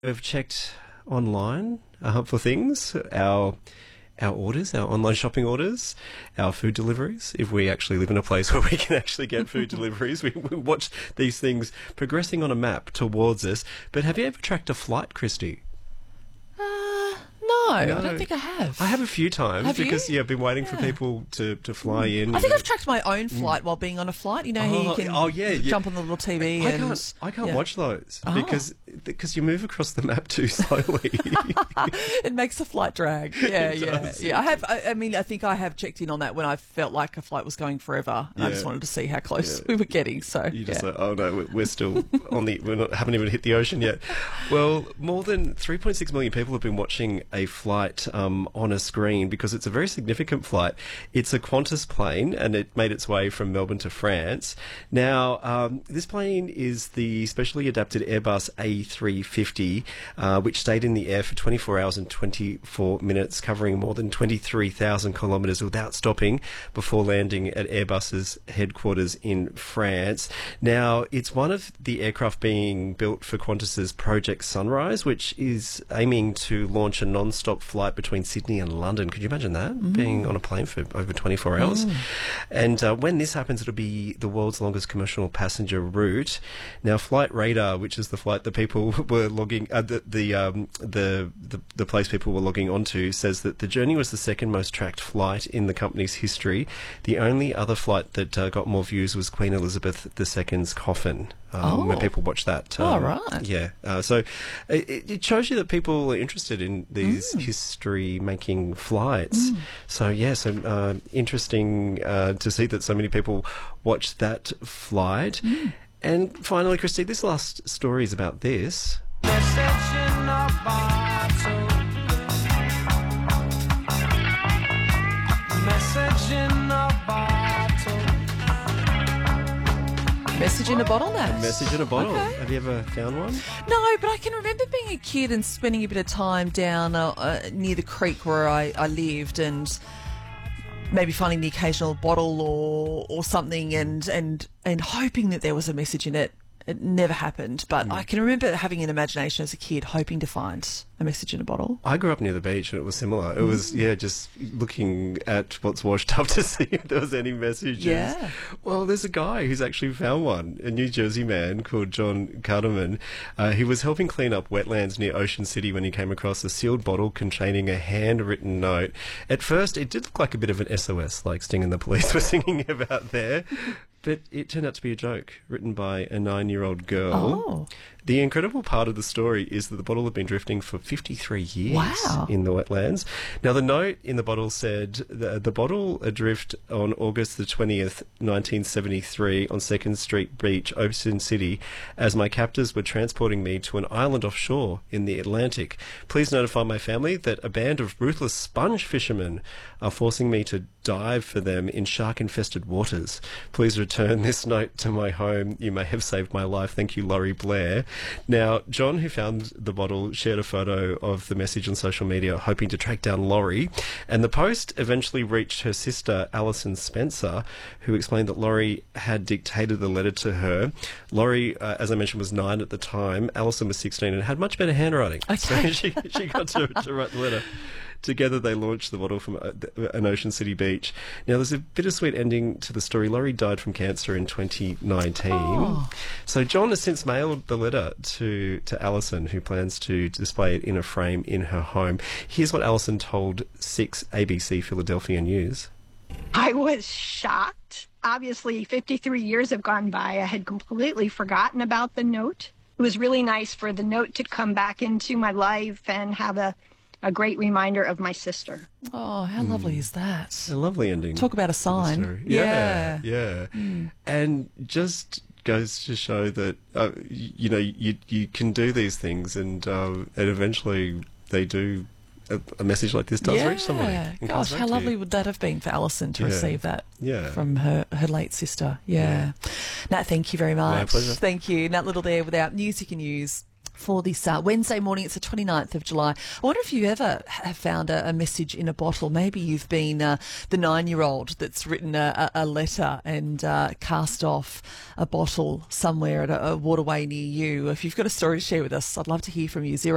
We've checked online for things, our orders, our online shopping orders, our food deliveries. If we actually live in a place where we can actually get food deliveries, we watch these things progressing on a map towards us. But have you ever tracked a flight, Christy? No, I don't think I have. I have a few times Have because you? I've been waiting for people to fly in. I think I've tracked my own flight while being on a flight. You know, how you can jump on the little TV. I can't watch those because you move across the map too slowly. It makes the flight drag. Yeah, It yeah, does. yeah. I think I have checked in on that when I felt like a flight was going forever, and I just wanted to see how close we were getting. So You just like, oh no, we're still haven't even hit the ocean yet. Well, more than 3.6 million people have been watching a flight on a screen because it's a very significant flight. It's a Qantas plane, and it made its way from Melbourne to France. Now, this plane is the specially adapted Airbus A350, which stayed in the air for 24 hours and 24 minutes, covering more than 23,000 kilometres without stopping before landing at Airbus's headquarters in France. Now, it's one of the aircraft being built for Qantas's Project Sunrise, which is aiming to launch a non-stop flight between Sydney and London. Could you imagine that? Being on a plane for over 24 hours? And when this happens, it'll be the world's longest commercial passenger route. Now, Flight Radar, which is the flight that people were logging, the place people were logging onto, says that the journey was the second most tracked flight in the company's history. The only other flight that got more views was Queen Elizabeth II's coffin. When people watch that. Right. Yeah. So it shows you that people are interested in these history-making flights. So, interesting to see that so many people watched that flight. And finally, Christy, this last story is about this. Message in a bottle. Message in a bottle. Message in a bottle, Nat. Message in a bottle. Okay. Have you ever found one? No, but I can remember being a kid and spending a bit of time down near the creek where I lived, and maybe finding the occasional bottle or something, and hoping that there was a message in it. It never happened, but I can remember having an imagination as a kid, hoping to find a message in a bottle. I grew up near the beach and it was similar. It was, just looking at what's washed up to see if there was any messages. Yeah. Well, there's a guy who's actually found one, a New Jersey man called John Carterman. He was helping clean up wetlands near Ocean City when he came across a sealed bottle containing a handwritten note. At first, it did look like a bit of an SOS, like Sting and the Police were singing about there. But it turned out to be a joke written by a 9-year-old girl. Oh. The incredible part of the story is that the bottle had been drifting for 53 years in the wetlands. Now, the note in the bottle said, the bottle adrift on August the 20th, 1973 on 2nd Street Beach, Ocean City, as my captors were transporting me to an island offshore in the Atlantic. Please notify my family that a band of ruthless sponge fishermen are forcing me to dive for them in shark-infested waters. Please return this note to my home. You may have saved my life. Thank you, Laurie Blair. Now, John, who found the bottle, shared a photo of the message on social media, hoping to track down Laurie. And the post eventually reached her sister, Alison Spencer, who explained that Laurie had dictated the letter to her. Laurie, as I mentioned, was 9 at the time. Alison was 16 and had much better handwriting. Okay. So she got to write the letter. Together, they launched the bottle from an Ocean City beach. Now, there's a bittersweet ending to the story. Laurie died from cancer in 2019. Oh. So John has since mailed the letter to Alison, who plans to display it in a frame in her home. Here's what Alison told 6 ABC Philadelphia News. I was shocked. Obviously, 53 years have gone by. I had completely forgotten about the note. It was really nice for the note to come back into my life and have a great reminder of my sister. Oh, how lovely is that? A lovely ending. Talk about a to the sign. story. Yeah. Yeah. And just goes to show that, you can do these things and eventually they do, a message like this does reach somebody. and comes Gosh, back how to lovely you. would that have been for Alison to receive that from her late sister. Yeah. Nat, thank you very much. My pleasure. Thank you. Nat Little there with our News You Can Use for this Wednesday morning. It's the 29th of July. I wonder if you ever have found a message in a bottle. Maybe you've been the 9-year-old that's written a letter and cast off a bottle somewhere at a waterway near you. If you've got a story to share with us, I'd love to hear from you.